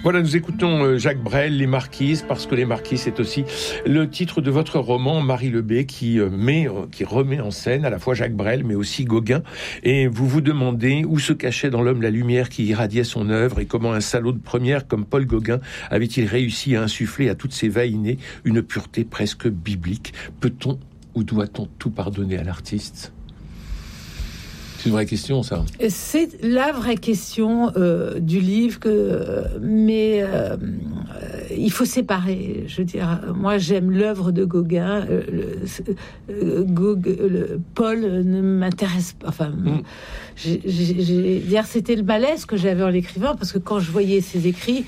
Voilà, nous écoutons Jacques Brel, Les Marquises, parce que Les Marquises, c'est aussi le titre de votre roman, Marie Lebet, qui remet en scène à la fois Jacques Brel, mais aussi Gauguin. Et vous vous demandez où se cachait dans l'homme la lumière qui irradiait son œuvre et comment un salaud de première comme Paul Gauguin avait-il réussi à insuffler à toutes ces vaillées une pureté presque biblique. Peut-on ou doit-on tout pardonner à l'artiste ? C'est une vraie question, ça. C'est la vraie question du livre, mais il faut séparer. Je veux dire, moi, j'aime l'œuvre de Gauguin. Paul ne m'intéresse pas. Enfin, dire, c'était le malaise que j'avais en l'écrivant, parce que quand je voyais ses écrits,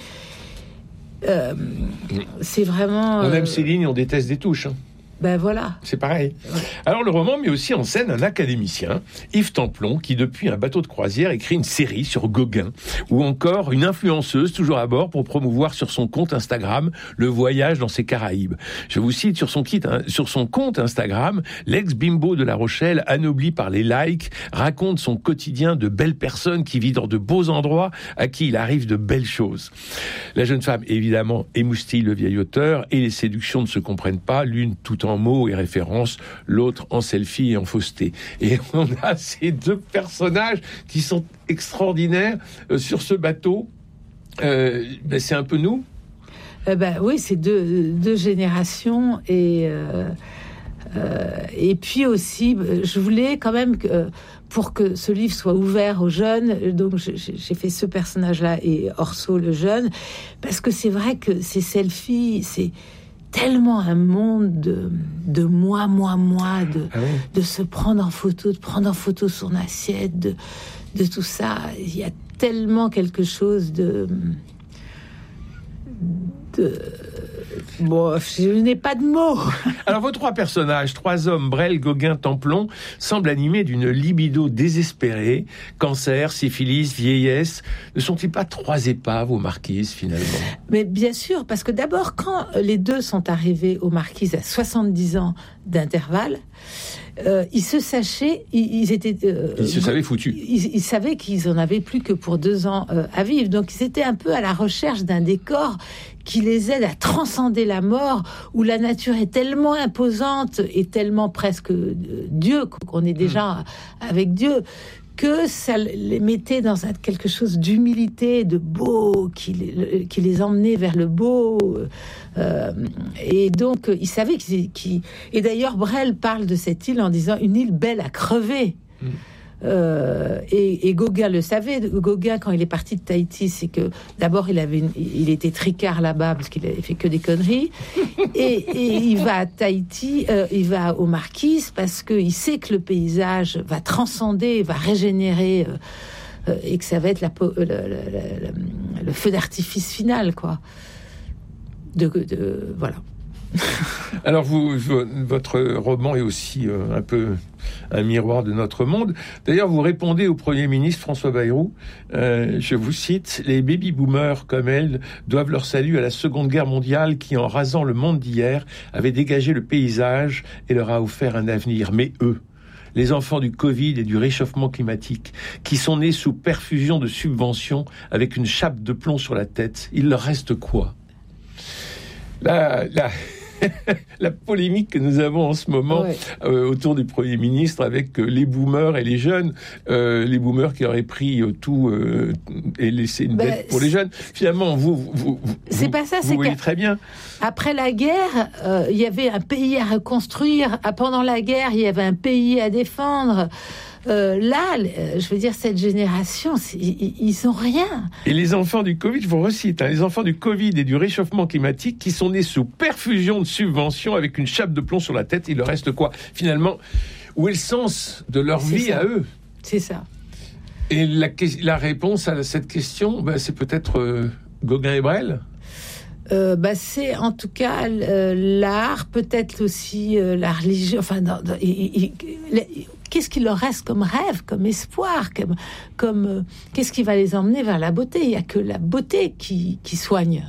c'est vraiment... On aime ses lignes, on déteste des touches, hein. Ben voilà. C'est pareil. Alors le roman met aussi en scène un académicien, Yves Templon, qui depuis un bateau de croisière écrit une série sur Gauguin, ou encore une influenceuse toujours à bord pour promouvoir sur son compte Instagram le voyage dans ces Caraïbes. Je vous cite sur son compte Instagram, l'ex-bimbo de La Rochelle, anobli par les likes, raconte son quotidien de belles personnes qui vivent dans de beaux endroits, à qui il arrive de belles choses. La jeune femme, évidemment, émoustille le vieil auteur, et les séductions ne se comprennent pas, l'une tout en mots et références, l'autre en selfie et en fausseté. Et on a ces deux personnages qui sont extraordinaires sur ce bateau. C'est un peu nous. Oui, c'est deux générations et puis aussi, je voulais quand même que pour que ce livre soit ouvert aux jeunes, donc j'ai fait ce personnage-là et Orso le jeune, parce que c'est vrai que ces selfies, c'est tellement un monde de moi, de se prendre en photo, de prendre en photo son assiette, de tout ça. Il y a tellement quelque chose Bon, je n'ai pas de mots. Alors, vos trois personnages, trois hommes, Brel, Gauguin, Templon, semblent animés d'une libido désespérée. Cancer, syphilis, vieillesse. Ne sont-ils pas trois épaves aux Marquises, finalement ? Mais bien sûr, parce que d'abord, quand les deux sont arrivés aux Marquises à 70 ans d'intervalle, ils se sachaient, ils se savaient foutus. Ils savaient qu'ils en avaient plus que pour 2 ans à vivre. Donc, ils étaient un peu à la recherche d'un décor qui les aide à transcender la mort, où la nature est tellement imposante et tellement presque Dieu, qu'on est déjà avec Dieu, que ça les mettait dans quelque chose d'humilité, de beau, qui les emmenait vers le beau. Et donc, ils savaient Et d'ailleurs, Brel parle de cette île en disant « une île belle à crever ». Et Gauguin le savait. Gauguin, quand il est parti de Tahiti, c'est que d'abord il était tricard là-bas parce qu'il avait fait que des conneries, et il va à Tahiti, il va aux Marquises parce qu'il sait que le paysage va transcender, va régénérer, et que ça va être le feu d'artifice final, quoi. Voilà. Alors votre roman est aussi un peu un miroir de notre monde. D'ailleurs, vous répondez au Premier ministre François Bayrou, je vous cite, « Les baby-boomers comme elle doivent leur salut à la Seconde Guerre mondiale qui, en rasant le monde d'hier, avait dégagé le paysage et leur a offert un avenir. Mais eux, les enfants du Covid et du réchauffement climatique, qui sont nés sous perfusion de subventions avec une chape de plomb sur la tête, il leur reste quoi ?» La polémique que nous avons en ce moment autour du Premier ministre avec les boomers et les jeunes, les boomers qui auraient pris tout et laissé une dette pour les jeunes. Finalement, vous voyez très bien. Après la guerre, il y avait un pays à reconstruire. Pendant la guerre, il y avait un pays à défendre. Là, je veux dire, cette génération, ils ont rien. Et les enfants du Covid, je vous recite, les enfants du Covid et du réchauffement climatique qui sont nés sous perfusion de subventions avec une chape de plomb sur la tête, il leur reste quoi ? Finalement, où est le sens de leur vie à eux ? C'est ça. Et la réponse à cette question, c'est peut-être Gauguin et Brel ? C'est en tout cas l'art, peut-être aussi la religion. Enfin, qu'est-ce qu'il leur reste comme rêve, comme espoir, comme qu'est-ce qui va les emmener vers la beauté ? Il y a que la beauté qui soigne.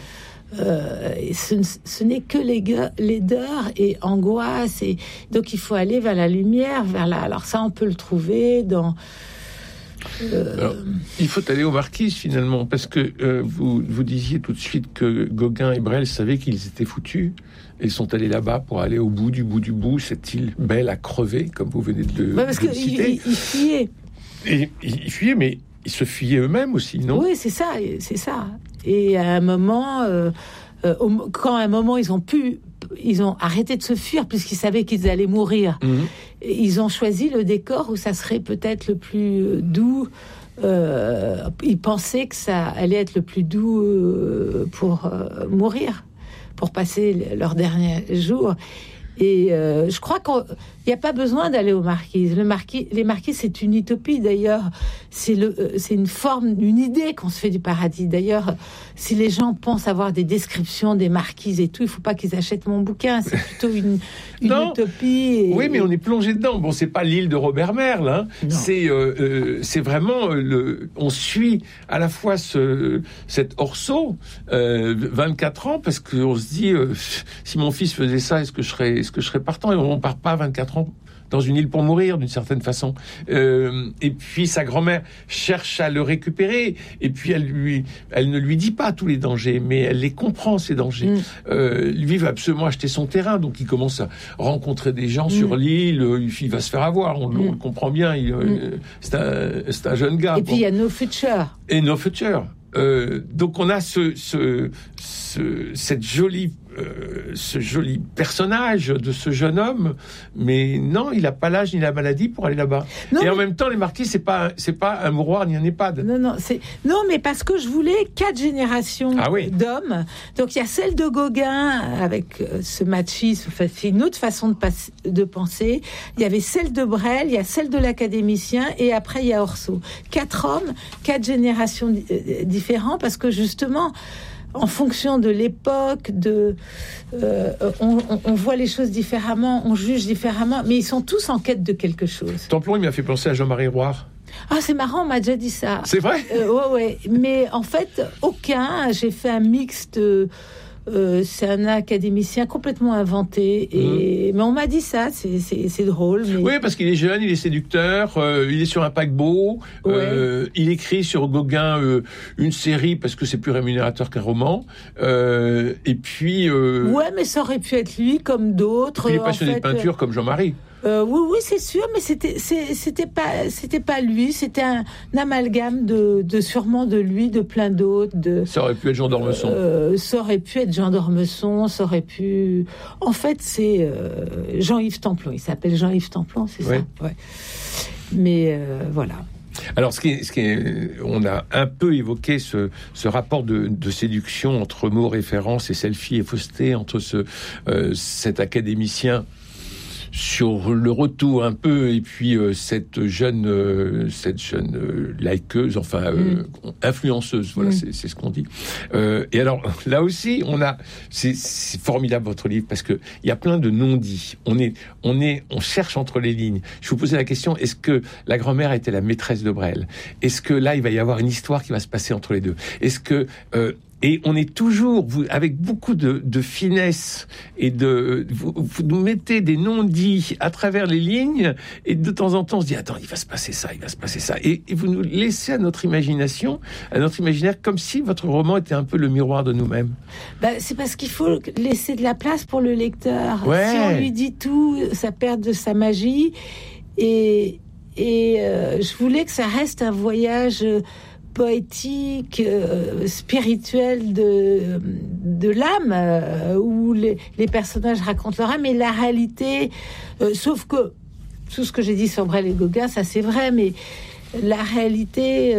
Ce n'est que laideur et angoisse, et donc il faut aller vers la lumière, Alors ça, on peut le trouver dans Alors, il faut aller aux marquises finalement, parce que vous disiez tout de suite que Gauguin et Brel savaient qu'ils étaient foutus. Ils sont allés là-bas pour aller au bout du bout, cette île belle à crever, comme vous venez de le citer. Ils fuyaient. Et ils fuyaient, mais ils se fuyaient eux-mêmes aussi, non ? Oui, c'est ça. Et à un moment, quand à un moment ils ont arrêté de se fuir puisqu'ils savaient qu'ils allaient mourir. Ils ont choisi le décor où ça serait peut-être le plus doux. Ils pensaient que ça allait être le plus doux pour mourir, pour passer leurs derniers jours. Et je crois qu'il n'y a pas besoin d'aller aux marquises. Les marquises, c'est une utopie. D'ailleurs, c'est une forme, une idée qu'on se fait du paradis. D'ailleurs, si les gens pensent avoir des descriptions des marquises et tout, il ne faut pas qu'ils achètent mon bouquin. C'est plutôt une utopie. Oui, mais on est plongé dedans. Bon, c'est pas l'île de Robert Merle. Hein. C'est vraiment on suit à la fois cet Orso, 24 ans, parce qu'on se dit si mon fils faisait ça, est-ce que je serais partant? Et on part pas 24 ans dans une île pour mourir, d'une certaine façon. Et puis sa grand-mère cherche à le récupérer, et puis elle ne lui dit pas tous les dangers, mais elle les comprend, ces dangers. Lui va absolument acheter son terrain, donc il commence à rencontrer des gens sur l'île, il va se faire avoir, on le comprend bien, c'est un jeune gars. Et puis il y a No Future. Et No Future. Donc on a ce joli personnage de ce jeune homme, mais non, il n'a pas l'âge ni la maladie pour aller là-bas. En même temps, les marquises, c'est pas un mouroir ni un EHPAD. Non, mais parce que je voulais 4 générations d'hommes. Donc il y a celle de Gauguin avec ce machisme, c'est une autre façon de penser. Il y avait celle de Brel, il y a celle de l'académicien, et après il y a Orso. 4 hommes, 4 générations différentes, parce que justement, en fonction de l'époque, on voit les choses différemment, on juge différemment, mais ils sont tous en quête de quelque chose. Templon, il m'a fait penser à Jean-Marie Roire. Ah, c'est marrant, on m'a déjà dit ça. C'est vrai ? Ouais. Mais en fait, aucun. J'ai fait un mix de... c'est un académicien complètement inventé, mais on m'a dit ça, c'est drôle. Mais... Oui, parce qu'il est jeune, il est séducteur, il est sur un paquebot, il écrit sur Gauguin une série parce que c'est plus rémunérateur qu'un roman, et puis... Ouais, mais ça aurait pu être lui comme d'autres. Il est passionné de peinture comme Jean-Marie. Oui, c'est sûr, mais c'était pas lui, c'était un amalgame de sûrement de lui, de plein d'autres. Ça aurait pu être Jean d'Ormesson. Ça aurait pu être Jean d'Ormesson, ça aurait pu. En fait, c'est Jean-Yves Templon. Il s'appelle Jean-Yves Templon, c'est ça. Ouais. Mais voilà. Alors, on a un peu évoqué ce rapport de séduction entre mots référence et selfie et fausseté, entre cet académicien sur le retour un peu, et puis cette jeune likeuse, influenceuse, voilà, c'est ce qu'on dit. Et alors là aussi, c'est formidable votre livre, parce que il y a plein de non-dits. On cherche entre les lignes. Je vous posais la question: est-ce que la grand-mère était la maîtresse de Brel? Est-ce que là, il va y avoir une histoire qui va se passer entre les deux? Est-ce que et on est toujours, avec beaucoup de finesse, et vous nous mettez des non-dits à travers les lignes, et de temps en temps on se dit attends, il va se passer ça, et vous nous laissez à notre imagination, à notre imaginaire, comme si votre roman était un peu le miroir de nous-mêmes. C'est parce qu'il faut laisser de la place pour le lecteur. Ouais. Si on lui dit tout, ça perd de sa magie, et je voulais que ça reste un voyage poétique, spirituel de l'âme, où les personnages racontent leur âme, et la réalité, sauf que tout ce que j'ai dit sur Brel et Gauguin, ça c'est vrai, mais la réalité,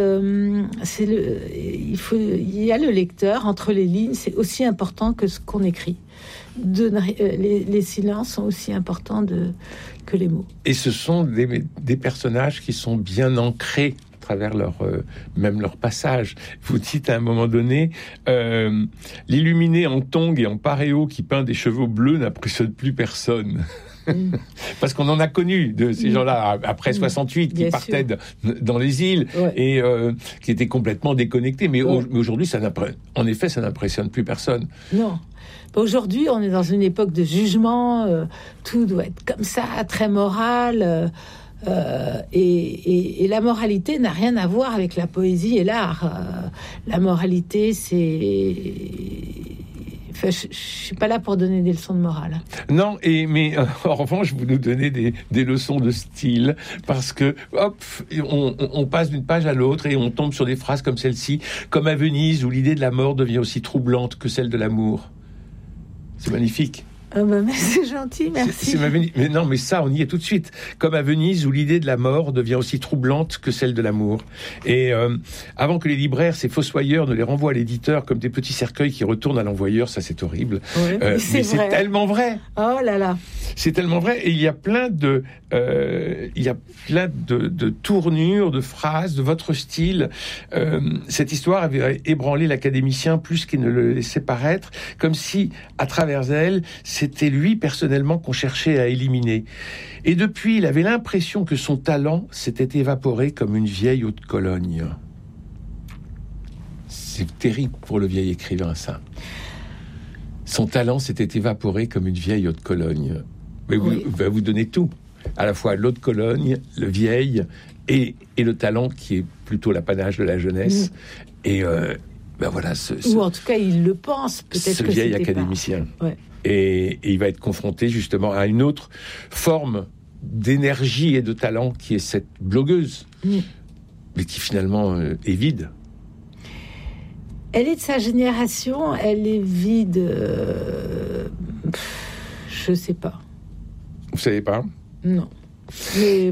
il y a le lecteur entre les lignes, c'est aussi important que ce qu'on écrit. Les silences sont aussi importants que les mots. Et ce sont des personnages qui sont bien ancrés à travers même leur passage. Vous dites à un moment donné, l'illuminé en tongs et en paréo qui peint des cheveux bleus n'impressionne plus personne. Parce qu'on en a connu de ces gens-là après 68 qui partaient dans les îles, et qui étaient complètement déconnectés. Mais aujourd'hui, ça n'impressionne plus personne. Non. Aujourd'hui, on est dans une époque de jugement. Tout doit être comme ça, très moral. Et la moralité n'a rien à voir avec la poésie et l'art. La moralité, c'est... Enfin, je suis pas là pour donner des leçons de morale. Non, mais en revanche, vous nous donnez des leçons de style, parce que hop, on passe d'une page à l'autre et on tombe sur des phrases comme celle-ci, comme à Venise, où l'idée de la mort devient aussi troublante que celle de l'amour. C'est magnifique. Mais c'est gentil, merci. Mais non, mais ça, on y est tout de suite. Comme à Venise, où l'idée de la mort devient aussi troublante que celle de l'amour. Et avant que les libraires, ces fossoyeurs, ne les renvoient à l'éditeur comme des petits cercueils qui retournent à l'envoyeur, ça c'est horrible. Oui, mais c'est tellement vrai. Oh là là. C'est tellement vrai. Et il y a plein de tournures, de phrases, de votre style. Cette histoire avait ébranlé l'académicien plus qu'il ne le laissait paraître, comme si, à travers elle, c'était lui personnellement qu'on cherchait à éliminer. Et depuis, il avait l'impression que son talent s'était évaporé comme une vieille eau de Cologne. C'est terrible pour le vieil écrivain, ça. Son talent s'était évaporé comme une vieille eau de Cologne. Mais oui. Vous donnez tout. À la fois l'eau de Cologne, le vieil, et le talent qui est plutôt l'apanage de la jeunesse. Et voilà. Ou en tout cas, il le pense. Peut-être ce que vieil académicien. Ouais. Et il va être confronté justement à une autre forme d'énergie et de talent qui est cette blogueuse, mais qui finalement est vide. Elle est de sa génération, elle est vide. Je sais pas. Vous savez pas ? Non. Mais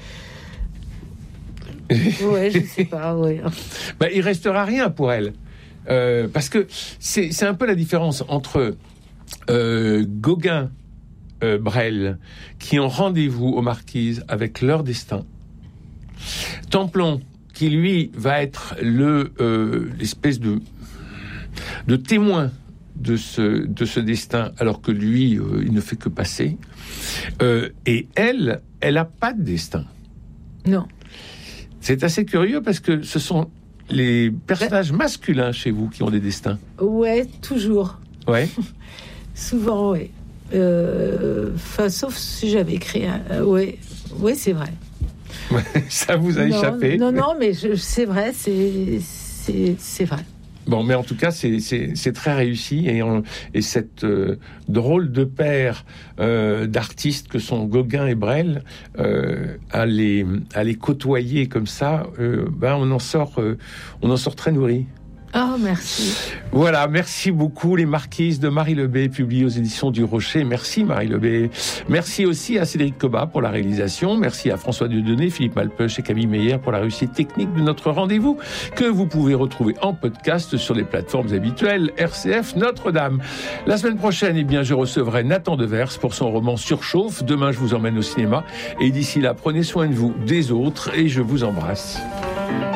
ouais, je sais pas. Ouais. Il restera rien pour elle, parce que c'est un peu la différence entre Gauguin, Brel, qui ont rendez-vous aux Marquises avec leur destin. Templon, qui lui va être l'espèce de témoin de ce destin, alors que lui, il ne fait que passer. Et elle a pas de destin. Non. C'est assez curieux parce que ce sont les personnages masculins chez vous qui ont des destins. Ouais, toujours. Ouais. Souvent, oui. Sauf si j'avais écrit un... Oui, c'est vrai. Ça vous a échappé. Non, mais c'est vrai, c'est vrai. Bon, mais en tout cas, c'est très réussi. Et cette drôle de paire d'artistes que sont Gauguin et Brel, à les côtoyer comme ça, on en sort très nourri. Oh, merci. Voilà, merci beaucoup. Les Marquises de Marie Lebet, publiées aux éditions du Rocher. Merci Marie Lebet. Merci aussi à Cédric Cobat pour la réalisation. Merci à François Dieudonné, Philippe Malpeuch et Camille Meyer pour la réussite technique de notre rendez-vous, que vous pouvez retrouver en podcast sur les plateformes habituelles RCF Notre-Dame. La semaine prochaine, je recevrai Nathan Devers pour son roman Surchauffe. Demain, je vous emmène au cinéma. Et d'ici là, prenez soin de vous, des autres, et je vous embrasse.